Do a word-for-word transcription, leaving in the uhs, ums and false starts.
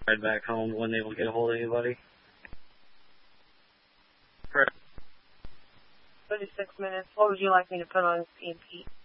Ride back home when they will get a hold of anybody. thirty-six minutes. What would you like me to put on E M P?